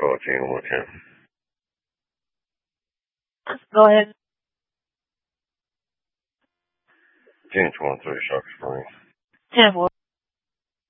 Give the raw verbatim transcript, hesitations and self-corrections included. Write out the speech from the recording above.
Call it to you one more time. Go ahead. ten twenty-three Sharp Springs. ten four.